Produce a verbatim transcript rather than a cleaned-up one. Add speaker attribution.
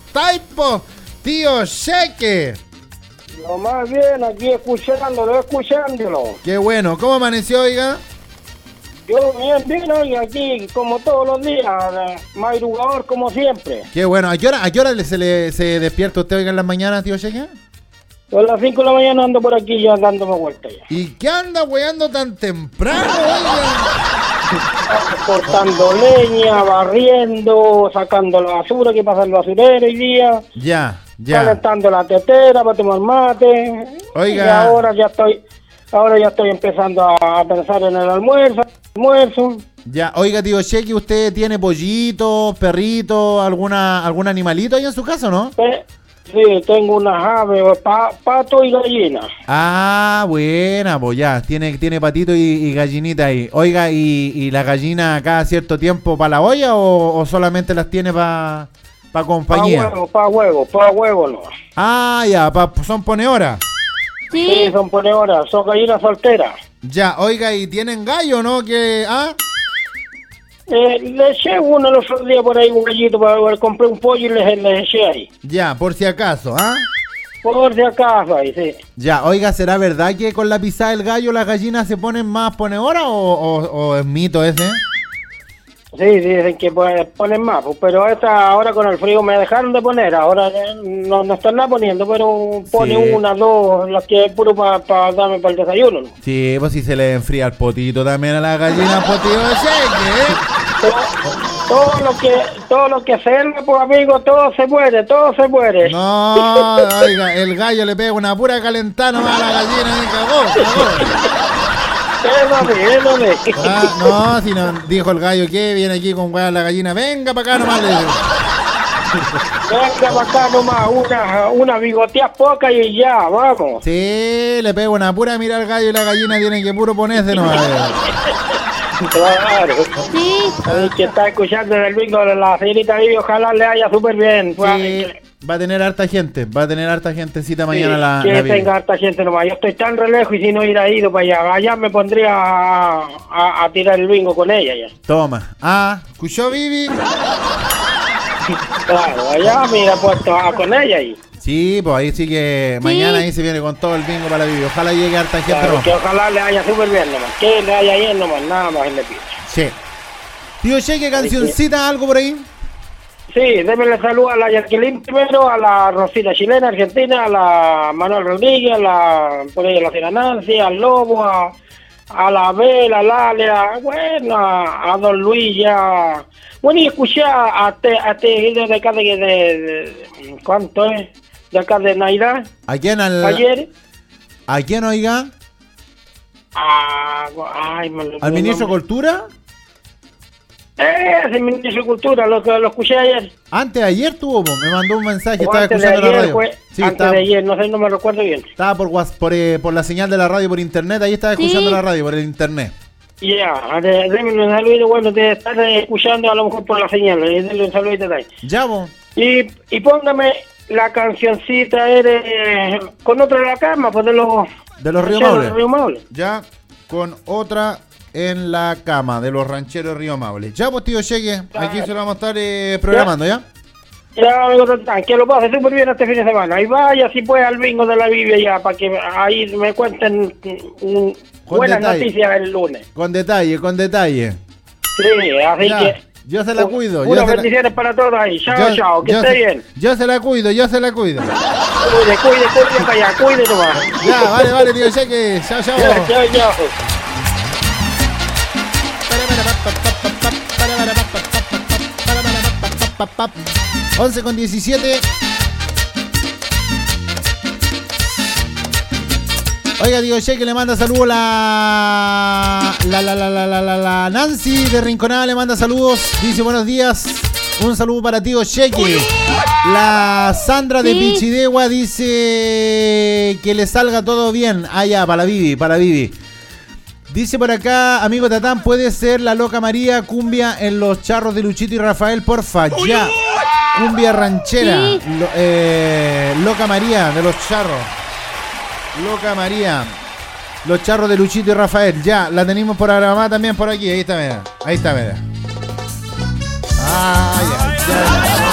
Speaker 1: estáis, po, tío Cheque?
Speaker 2: Lo más bien, aquí escuchándolo, escuchándolo.
Speaker 1: Qué bueno. ¿Cómo amaneció, oiga?
Speaker 2: Yo bien, bien, hoy aquí, como todos los días, madrugador como siempre.
Speaker 1: Qué bueno. ¿A qué hora, a qué hora se, le, se despierta usted, oiga, en las mañanas, tío Cheque?
Speaker 2: A las cinco de la mañana ando por aquí ya dándome vuelta ya.
Speaker 1: ¿Y qué anda weando tan temprano, oiga?
Speaker 2: Cortando leña, barriendo, sacando la basura que pasa el basurero hoy día.
Speaker 1: Ya, ya.
Speaker 2: Calentando la tetera para tomar mate.
Speaker 1: Oiga.
Speaker 2: Y ahora ya estoy, ahora ya estoy empezando a pensar en el almuerzo, almuerzo.
Speaker 1: Ya, oiga, tío Cheque, ¿usted tiene pollitos, perritos, alguna algún animalito ahí en su casa, no?
Speaker 2: Eh, Sí, tengo unas aves, pa, pato y gallina.
Speaker 1: Ah, buena, pues ya, tiene, tiene patito y, y gallinita ahí. Oiga, ¿y, y la gallina cada cierto tiempo para la olla o, o solamente las tiene para pa compañía?
Speaker 2: Para huevo, para huevo, para huevo no.
Speaker 1: Ah, ya, pa, son ponedoras.
Speaker 2: Sí. Sí, son ponedoras, son gallinas solteras.
Speaker 1: Ya, oiga, ¿y tienen gallo, no? ¿Qué, ah?
Speaker 2: Eh, le eché uno los otros días por ahí, un gallito, para ver, compré un pollo y le, le eché ahí.
Speaker 1: Ya, por si acaso, ¿ah?
Speaker 2: Por si acaso ahí, sí.
Speaker 1: Ya, oiga, ¿será verdad que con la pisada del gallo las gallinas se ponen más ponedoras o, o, o es mito ese?
Speaker 2: Sí, dicen que pues, ponen más, pues, pero esta ahora con el frío me dejaron de poner, ahora eh, no, no están nada poniendo, pero pone
Speaker 1: Sí.
Speaker 2: una, dos, las que es puro para pa darme para el desayuno, ¿no?
Speaker 1: Sí, pues si se le enfría el potito también a la gallina, potito de Cheque, ¿eh?
Speaker 2: Todo, todo lo que todo lo que serve, pues amigo, todo se muere, todo se muere.
Speaker 1: No, oiga, el gallo le pega una pura calentada nomás a la gallina y cagó, cagó.
Speaker 2: Eso sí, eso sí.
Speaker 1: Ah, no, si no, dijo el gallo que viene aquí con weá la gallina, venga para acá nomás le digo.
Speaker 2: Venga para acá nomás, una, una bigotea poca y ya, vamos.
Speaker 1: Sí, le pega una pura mira al gallo y la gallina tiene que puro ponerse nomás.
Speaker 2: Claro.
Speaker 3: Sí.
Speaker 2: El que está escuchando el bingo de la señorita Vivi, ojalá le haya súper bien.
Speaker 1: Sí, va a tener harta gente, va a tener harta gentecita mañana
Speaker 2: sí,
Speaker 1: la,
Speaker 2: que
Speaker 1: la Vivi.
Speaker 2: tenga harta gente nomás. Yo estoy tan re lejos y si no hubiera ido para allá, allá me pondría a, a, a tirar el bingo con ella ya.
Speaker 1: Toma. Ah, ¿escuchó Vivi?
Speaker 2: Claro, allá me hubiera puesto a, con ella ahí.
Speaker 1: Sí, pues ahí sí que
Speaker 3: Sí.
Speaker 1: mañana ahí se viene con todo el bingo para la Vivi. Ojalá llegue harta gente.
Speaker 2: Claro,
Speaker 1: nomás.
Speaker 2: que ojalá le haya súper bien nomás. Que le haya bien nomás, nada más le pido.
Speaker 1: Sí. Tío Cheque, cancioncita, algo por ahí.
Speaker 2: Sí, démele salud a la Jacqueline primero, a la Rosita chilena, argentina, a la Manuel Rodríguez, a la, por ahí a la señora Nancy, al Lobo, a, a la Bela, a Lalia, bueno, a, a Don Luis ya. Bueno, y escuché a, a, te, a te, de acá de, de, de, ¿cuánto es? De acá de Navidad,
Speaker 1: ¿A quién? Al,
Speaker 2: ayer.
Speaker 1: ¿A quién, oiga?
Speaker 2: A, ay, me lo-
Speaker 1: ¿Al ministro de Cultura?
Speaker 2: Eh, ese ministro de Cultura, lo, que- lo escuché ayer.
Speaker 1: Antes de ayer tuvo, po, me mandó un mensaje,
Speaker 2: O
Speaker 1: estaba
Speaker 2: antes de
Speaker 1: escuchando la
Speaker 2: ayer,
Speaker 1: radio.
Speaker 2: fue,
Speaker 1: Sí,
Speaker 2: antes
Speaker 1: estaba,
Speaker 2: de ayer, no sé, no me recuerdo bien.
Speaker 1: estaba por, whats- por, eh, por la señal de la radio por internet, ahí estaba
Speaker 3: Sí.
Speaker 1: escuchando la radio por el internet.
Speaker 2: Ya, de- déme un saludito, bueno, de estar escuchando a lo mejor por la señal, eh, denle un saludito de ahí.
Speaker 1: Ya, po.
Speaker 2: Y, y póngame la cancioncita eres con otra en la cama, pues de los...
Speaker 1: De los Río
Speaker 2: rancheros
Speaker 1: Maule.
Speaker 2: de Río Maule.
Speaker 1: Ya, con otra en la cama de los rancheros Río Maule. Ya, pues, tío Cheque, aquí se lo vamos a estar eh, programando, ¿ya?
Speaker 2: Ya, amigo Tantán, que lo pase súper bien este fin de semana. Ahí vaya, si puede, al bingo de la Biblia ya, para que ahí me cuenten mm,
Speaker 1: Con
Speaker 2: buenas
Speaker 1: detalle.
Speaker 2: noticias el lunes.
Speaker 1: Con detalle, con detalle.
Speaker 2: Sí, así
Speaker 1: Ya,
Speaker 2: que...
Speaker 1: yo se la cuido. Yo
Speaker 2: Unas
Speaker 1: se la,
Speaker 2: bendiciones para todos ahí. Chao,
Speaker 1: yo-
Speaker 2: chao, que
Speaker 1: yo
Speaker 2: esté
Speaker 1: se-
Speaker 2: bien.
Speaker 1: Yo se la cuido, yo se la cuido.
Speaker 2: Cuide, cuide, cuide para allá, cuide nomás.
Speaker 1: Ya, vale, vale, tío Cheque. Chao, chao.
Speaker 2: Chao, chao, chao.
Speaker 1: once con diecisiete. Oiga, tío Cheque le manda saludos la... La, la, la, la, la, la, la Nancy de Rinconada le manda saludos. Dice buenos días. Un saludo para tío Cheque. La Sandra de
Speaker 3: Sí.
Speaker 1: Pichidegua dice que le salga todo bien. Ah, ya, para la Vivi, para la Vivi. Dice por acá, amigo Tatán, puede ser la Loca María cumbia en los charros de Luchito y Rafael, porfa, ya. Cumbia ranchera.
Speaker 3: Sí.
Speaker 1: Lo- eh, Loca María de los charros. Loca María. Los charros de Luchito y Rafael. Ya, la tenemos por programada también por aquí. Ahí está, mira. Ahí está, mira. Ay, ay, ay.